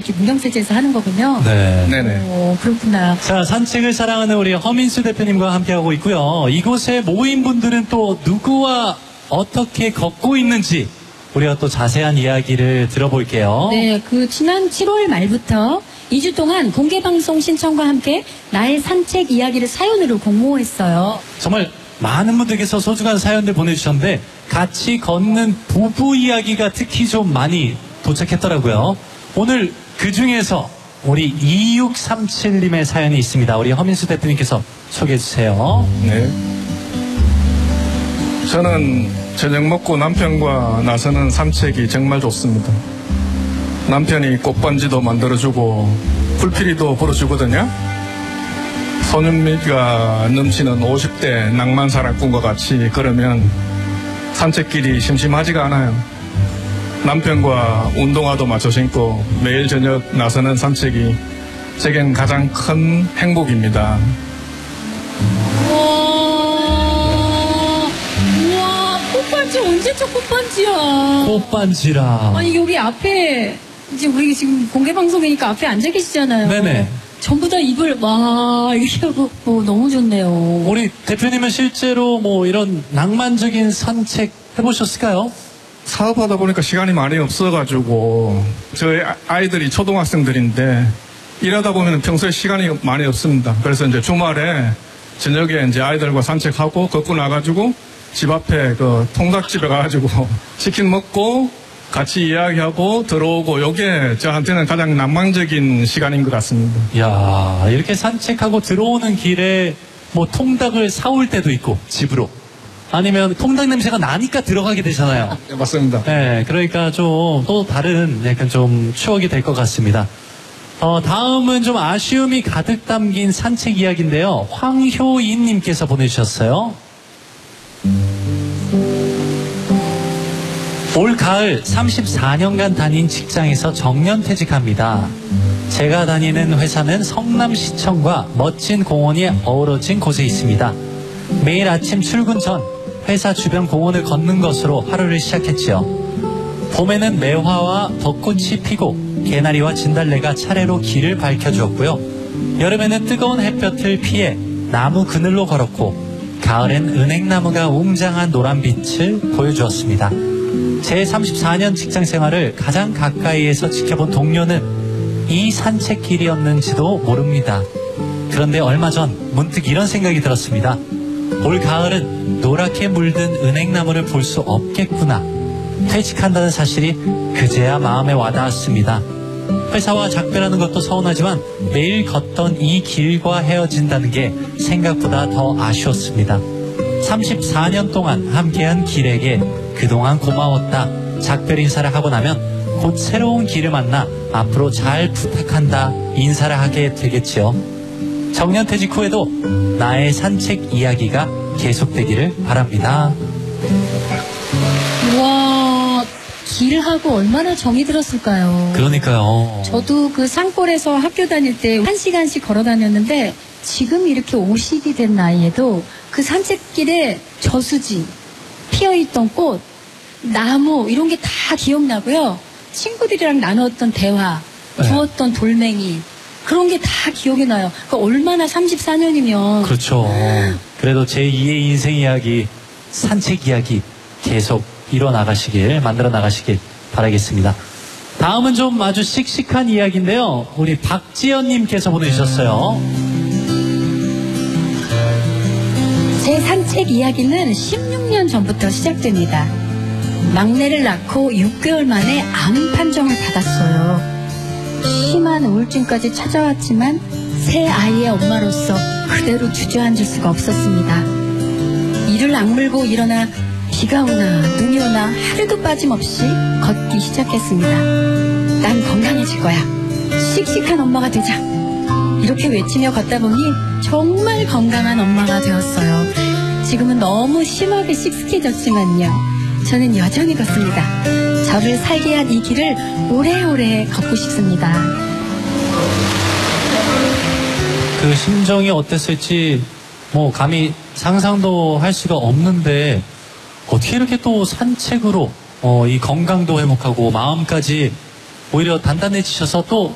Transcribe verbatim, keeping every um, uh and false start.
이렇게 문경세제에서 하는 거군요. 네. 네네. 오, 그렇구나. 자, 산책을 사랑하는 우리 허민수 대표님과 함께하고 있고요. 이곳에 모인 분들은 또 누구와 어떻게 걷고 있는지 우리가 또 자세한 이야기를 들어볼게요. 네, 그 지난 칠월 말부터 이 주 동안 공개방송 신청과 함께 나의 산책 이야기를 사연으로 공모했어요. 정말 많은 분들께서 소중한 사연들 보내주셨는데 같이 걷는 부부 이야기가 특히 좀 많이 도착했더라고요. 오늘 그 중에서 우리 이육삼칠님의 사연이 있습니다. 우리 허민수 대표님께서 소개해 주세요. 네. 저는 저녁 먹고 남편과 나서는 산책이 정말 좋습니다. 남편이 꽃반지도 만들어주고 풀피리도 불어주거든요. 소년미가 넘치는 오십 대 낭만 사랑꾼과 같이 걸으면 산책길이 심심하지가 않아요. 남편과 운동화도 맞춰 신고 매일 저녁 나서는 산책이 제겐 가장 큰 행복입니다. 우와, 우와, 꽃반지 언제 저 꽃반지야? 꽃반지라. 아니, 여기 앞에, 지금 우리 지금 공개방송이니까 앞에 앉아 계시잖아요. 네네. 전부 다 입을, 와, 이렇게 하고, 어, 너무 좋네요. 우리 대표님은 실제로 뭐 이런 낭만적인 산책 해보셨을까요? 사업하다 보니까 시간이 많이 없어가지고 저희 아이들이 초등학생들인데 일하다 보면 평소에 시간이 많이 없습니다. 그래서 이제 주말에 저녁에 이제 아이들과 산책하고 걷고 나가지고 집 앞에 그 통닭집에 가가지고 치킨 먹고 같이 이야기하고 들어오고 요게 저한테는 가장 낭만적인 시간인 것 같습니다. 이야, 이렇게 산책하고 들어오는 길에 뭐 통닭을 사올 때도 있고 집으로 아니면 통닭 냄새가 나니까 들어가게 되잖아요. 네, 맞습니다. 네, 그러니까 좀 또 다른 약간 좀 추억이 될 것 같습니다. 어, 다음은 좀 아쉬움이 가득 담긴 산책 이야기인데요. 황효인님께서 보내주셨어요. 올 가을 삼십사 년간 다닌 직장에서 정년퇴직합니다. 제가 다니는 회사는 성남시청과 멋진 공원이 어우러진 곳에 있습니다. 매일 아침 출근 전 회사 주변 공원을 걷는 것으로 하루를 시작했지요. 봄에는 매화와 벚꽃이 피고 개나리와 진달래가 차례로 길을 밝혀주었고요. 여름에는 뜨거운 햇볕을 피해 나무 그늘로 걸었고 가을엔 은행나무가 웅장한 노란빛을 보여주었습니다. 제 삼십사 년 직장 생활을 가장 가까이에서 지켜본 동료는 이 산책길이었는지도 모릅니다. 그런데 얼마 전 문득 이런 생각이 들었습니다. 올 가을은 노랗게 물든 은행나무를 볼 수 없겠구나. 퇴직한다는 사실이 그제야 마음에 와닿았습니다. 회사와 작별하는 것도 서운하지만 매일 걷던 이 길과 헤어진다는 게 생각보다 더 아쉬웠습니다. 삼십사 년 동안 함께한 길에게 그동안 고마웠다. 작별 인사를 하고 나면 곧 새로운 길을 만나 앞으로 잘 부탁한다. 인사를 하게 되겠지요. 정년퇴직 후에도 나의 산책 이야기가 계속되기를 바랍니다. 와, 길하고 얼마나 정이 들었을까요? 그러니까요. 저도 그 산골에서 학교 다닐 때 한 시간씩 걸어 다녔는데 지금 이렇게 오십이 된 나이에도 그 산책길에 저수지, 피어있던 꽃, 나무 이런 게 다 기억나고요. 친구들이랑 나눴던 대화, 주웠던 네. 돌멩이 그런 게 다 기억이 나요. 그러니까 얼마나 삼십사 년이면 그렇죠. 그래도 제이의 인생 이야기, 산책 이야기 계속 이뤄나가시길, 만들어 나가시길 바라겠습니다. 다음은 좀 아주 씩씩한 이야기인데요. 우리 박지연님께서 보내주셨어요. 제 산책 이야기는 십육 년 전부터 시작됩니다. 막내를 낳고 육 개월 만에 암 판정을 받았어요. 심한 우울증까지 찾아왔지만 새 아이의 엄마로서 그대로 주저앉을 수가 없었습니다. 이를 악물고 일어나 비가 오나 눈이 오나 하루도 빠짐없이 걷기 시작했습니다. 난 건강해질 거야. 씩씩한 엄마가 되자. 이렇게 외치며 걷다 보니 정말 건강한 엄마가 되었어요. 지금은 너무 심하게 씩씩해졌지만요. 저는 여전히 걷습니다. 저를 살게 한 이 길을 오래오래 걷고 싶습니다. 그 심정이 어땠을지 뭐 감히 상상도 할 수가 없는데 어떻게 이렇게 또 산책으로 어, 이 건강도 회복하고 마음까지 오히려 단단해지셔서 또